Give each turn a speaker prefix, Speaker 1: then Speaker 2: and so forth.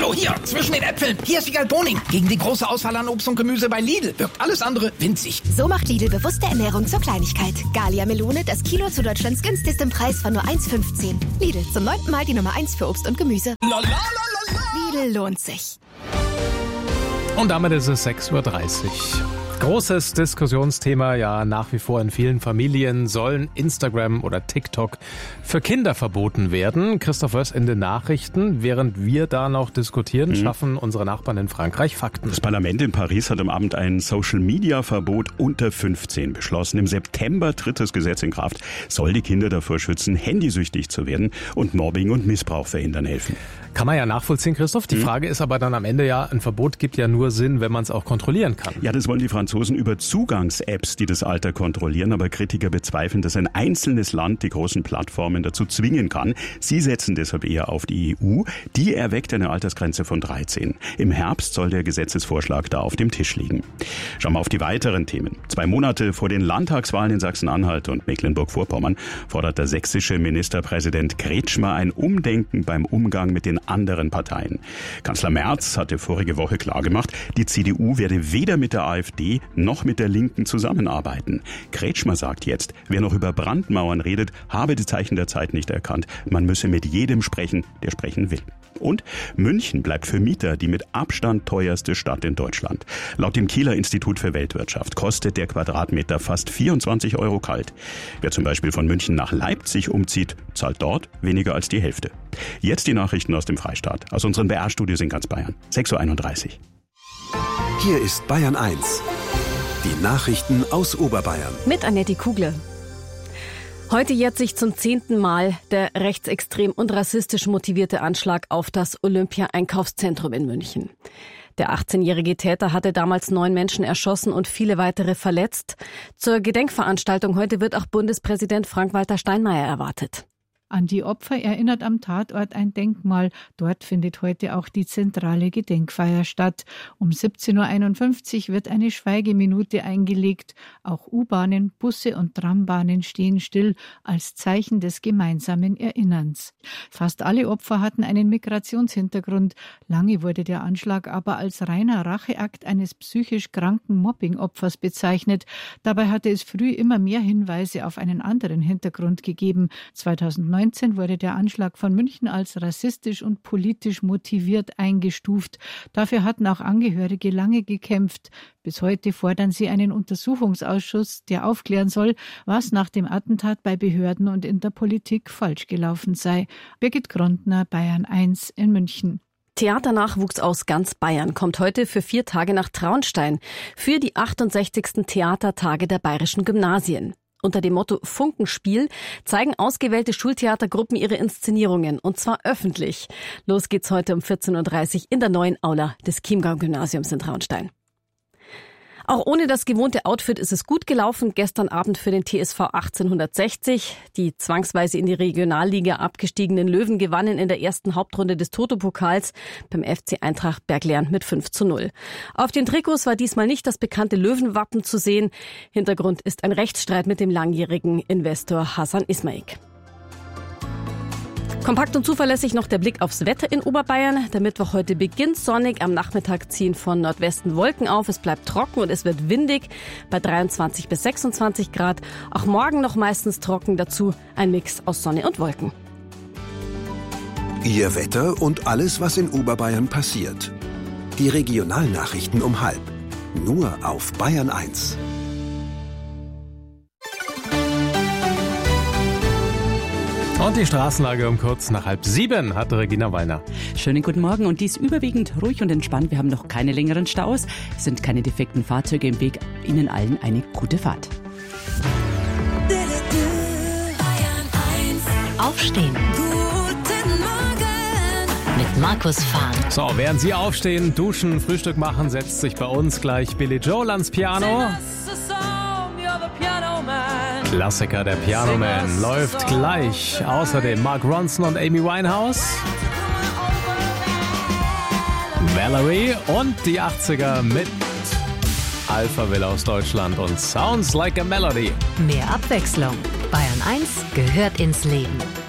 Speaker 1: Hallo, hier, zwischen den Äpfeln. Hier ist Wiegald Boning. Gegen die große Auswahl an Obst und Gemüse bei Lidl wirkt alles andere winzig.
Speaker 2: So macht Lidl bewusste Ernährung zur Kleinigkeit. Gallia Melone, das Kilo zu Deutschlands günstigstem Preis von nur 1,15. Lidl, zum 9. Mal die Nummer 1 für Obst und Gemüse. Lidl lohnt sich.
Speaker 3: Und damit ist es 6.30 Uhr. Großes Diskussionsthema, ja, nach wie vor in vielen Familien sollen Instagram oder TikTok für Kinder verboten werden. Christoph Wöss in den Nachrichten. Während wir da noch diskutieren, schaffen unsere Nachbarn in Frankreich Fakten.
Speaker 4: Das Parlament in Paris hat am Abend ein Social-Media-Verbot unter 15 beschlossen. Im September tritt das Gesetz in Kraft, soll die Kinder davor schützen, handysüchtig zu werden und Mobbing und Missbrauch verhindern helfen.
Speaker 3: Kann man ja nachvollziehen, Christoph. Die Frage ist aber dann am Ende ja, ein Verbot gibt ja nur Sinn, wenn man es auch kontrollieren kann.
Speaker 4: Ja, das wollen die Franzosen über Zugangs-Apps, die das Alter kontrollieren. Aber Kritiker bezweifeln, dass ein einzelnes Land die großen Plattformen dazu zwingen kann. Sie setzen deshalb eher auf die EU. Die erweckt eine Altersgrenze von 13. Im Herbst soll der Gesetzesvorschlag da auf dem Tisch liegen. Schauen wir auf die weiteren Themen. 2 Monate vor den Landtagswahlen in Sachsen-Anhalt und Mecklenburg-Vorpommern fordert der sächsische Ministerpräsident Kretschmer ein Umdenken beim Umgang mit den anderen Parteien. Kanzler Merz hatte vorige Woche klargemacht, die CDU werde weder mit der AfD noch mit der Linken zusammenarbeiten. Kretschmer sagt jetzt, wer noch über Brandmauern redet, habe die Zeichen der Zeit nicht erkannt. Man müsse mit jedem sprechen, der sprechen will. Und München bleibt für Mieter die mit Abstand teuerste Stadt in Deutschland. Laut dem Kieler Institut für Weltwirtschaft kostet der Quadratmeter fast 24 € kalt. Wer zum Beispiel von München nach Leipzig umzieht, zahlt dort weniger als die Hälfte. Jetzt die Nachrichten aus dem Freistaat, aus unseren BR-Studios in ganz Bayern. 6.31 Uhr.
Speaker 5: Hier ist Bayern 1. Die Nachrichten aus Oberbayern.
Speaker 6: Mit Annette Kugler. Heute jährt sich zum 10. Mal der rechtsextrem und rassistisch motivierte Anschlag auf das Olympia-Einkaufszentrum in München. Der 18-jährige Täter hatte damals 9 Menschen erschossen und viele weitere verletzt. Zur Gedenkveranstaltung heute wird auch Bundespräsident Frank-Walter Steinmeier erwartet.
Speaker 7: An die Opfer erinnert am Tatort ein Denkmal. Dort findet heute auch die zentrale Gedenkfeier statt. Um 17.51 Uhr wird eine Schweigeminute eingelegt. Auch U-Bahnen, Busse und Trambahnen stehen still als Zeichen des gemeinsamen Erinnerns. Fast alle Opfer hatten einen Migrationshintergrund. Lange wurde der Anschlag aber als reiner Racheakt eines psychisch kranken Mobbing-Opfers bezeichnet. Dabei hatte es früh immer mehr Hinweise auf einen anderen Hintergrund gegeben. 2019 wurde der Anschlag von München als rassistisch und politisch motiviert eingestuft. Dafür hatten auch Angehörige lange gekämpft. Bis heute fordern sie einen Untersuchungsausschuss, der aufklären soll, was nach dem Attentat bei Behörden und in der Politik falsch gelaufen sei. Birgit Grundner, Bayern 1 in München.
Speaker 6: Theaternachwuchs aus ganz Bayern kommt heute für 4 Tage nach Traunstein für die 68. Theatertage der bayerischen Gymnasien. Unter dem Motto Funkenspiel zeigen ausgewählte Schultheatergruppen ihre Inszenierungen, und zwar öffentlich. Los geht's heute um 14.30 Uhr in der neuen Aula des Chiemgau-Gymnasiums in Traunstein. Auch ohne das gewohnte Outfit ist es gut gelaufen gestern Abend für den TSV 1860. Die zwangsweise in die Regionalliga abgestiegenen Löwen gewannen in der ersten Hauptrunde des Toto-Pokals beim FC Eintracht Berglernd mit 5:0. Auf den Trikots war diesmal nicht das bekannte Löwenwappen zu sehen. Hintergrund ist ein Rechtsstreit mit dem langjährigen Investor Hasan Ismaik. Kompakt und zuverlässig noch der Blick aufs Wetter in Oberbayern. Der Mittwoch heute beginnt sonnig. Am Nachmittag ziehen von Nordwesten Wolken auf. Es bleibt trocken und es wird windig bei 23 bis 26 Grad. Auch morgen noch meistens trocken. Dazu ein Mix aus Sonne und Wolken.
Speaker 5: Ihr Wetter und alles, was in Oberbayern passiert. Die Regionalnachrichten um 12:30. Nur auf Bayern 1.
Speaker 3: Und die Straßenlage um kurz nach 6:30 hat Regina Weiner.
Speaker 8: Schönen guten Morgen, und dies überwiegend ruhig und entspannt. Wir haben noch keine längeren Staus, es sind keine defekten Fahrzeuge im Weg. Ihnen allen eine gute Fahrt.
Speaker 9: Aufstehen. Guten Morgen. Mit Markus Fahn.
Speaker 3: So, während Sie aufstehen, duschen, Frühstück machen, setzt sich bei uns gleich Billy Joel ans Piano. Klassiker, der Piano Man, läuft gleich. Außerdem Mark Ronson und Amy Winehouse. Valerie und die 80er mit Alphaville aus Deutschland und Sounds Like a Melody.
Speaker 9: Mehr Abwechslung. Bayern 1 gehört ins Leben.